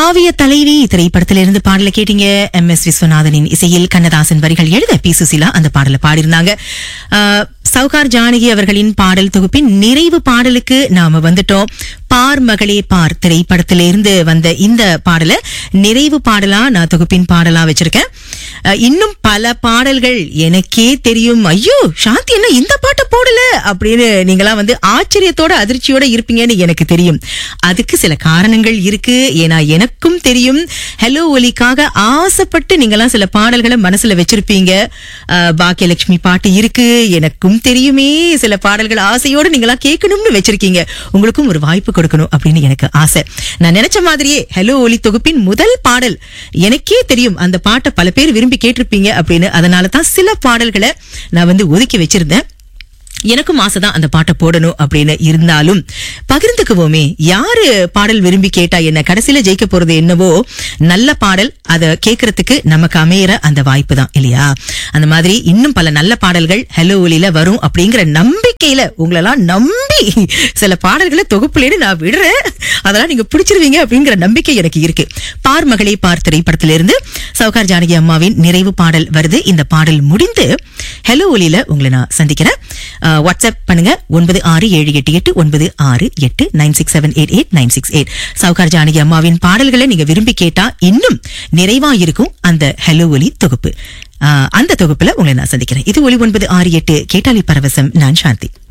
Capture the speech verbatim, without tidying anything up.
காவிய தலைவி திரைப்படத்திலிருந்து பாடலை கேட்டீங்க. எம் எஸ் விஸ்வநாதனின் இசையில் கண்ணதாசன் வரிகள் எழுத பி சுசீலா அந்த பாடலை பாடியிருந்தாங்க. சவுகார் ஜானகி அவர்களின் பாடல் தொகுப்பின் நிறைவு பாடலுக்கு நாம வந்துட்டோம். பார் மகளே பார் திரைப்படத்திலிருந்து வந்த இந்த பாடலை நிறைவு பாடலா நான் தொகுப்பின் பாடலா வச்சிருக்கேன். இன்னும் பல பாடல்கள் எனக்கே தெரியும். ஐயோ சாந்தி என்ன இந்த பாட்டை போடல அப்படின்னு நீங்களா வந்து ஆச்சரியத்தோட அதிர்ச்சியோட இருப்பீங்கன்னு எனக்கு தெரியும். அதுக்கு சில காரணங்கள் இருக்கு. ஏன்னா எனக்கும் தெரியும். ஹலோ ஒலிக்காக ஆசைப்பட்டு நீங்களாம் சில பாடல்களை மனசுல வச்சிருப்பீங்க. பாக்கியலட்சுமி பாட்டு இருக்கு, எனக்கும் தெரியுமே. சில பாடல்கள் ஆசையோடு நீங்களா கேட்கணும்னு வச்சிருக்கீங்க. உங்களுக்கும் ஒரு வாய்ப்பு கொடுக்கணும் அப்படின்னு எனக்கு ஆசை. நான் நினைச்ச மாதிரியே ஹலோ ஒலி தொகுப்பின் முதல் பாடல் எனக்கே தெரியும். அந்த பாட்டை பல பேர் விரும்பி கேட்டிருப்பீங்க அப்படின்னு. அதனால தான் சில பாடல்களை நான் வந்து ஒதுக்கி வச்சிருந்தேன். எனக்கும் ஆசைதான் அந்த பாட்டை போடணும் அப்படின்னு. இருந்தாலும் பகிர்ந்துக்குவோமே, யாரு பாடல் விரும்பி கேட்டா என்ன, கடைசியில ஜெயிக்க போறது என்னவோ நல்ல பாடல். அதை கேட்கறதுக்கு நமக்கு அமையற அந்த வாய்ப்பு தான் இல்லையா? அந்த மாதிரி இன்னும் பல நல்ல பாடல்கள் ஹலோ ஒலியில வரும் அப்படிங்கிற நம்பிக்கையில உங்களெல்லாம் நம்பி சில பாடல்களை தொகுப்புலேன்னு நான் விடுறேன். அதெல்லாம் நீங்க பிடிச்சிருவீங்க அப்படிங்கிற நம்பிக்கை எனக்கு இருக்கு. பார் மகளே பார் திரைப்படத்திலிருந்து சவுகார் ஜானகி அம்மாவின் நிறைவு பாடல் வருது. இந்த பாடல் முடிந்து ஹலோ ஒலியில உங்களை நான் சந்திக்கிறேன். வாட்ஸ்அப் பண்ணுங்க ஒன்பது ஆறு ஏழு எட்டு எட்டு ஒன்பது ஆறு எட்டு nine six seven eight eight nine six eight. Sowcar Janaki அம்மாவின் பாடல்களை நீங்க விரும்பி கேட்டா இன்னும் நிறைவா இருக்கும் அந்த ஹலோ ஒலி தொகுப்பு. அந்த தொகுப்புல உங்களை நான் சந்திக்கிறேன். இது ஒலி ஒன்பது ஆறு எட்டு கேட்டாலி பரவசம். நான் சாந்தி.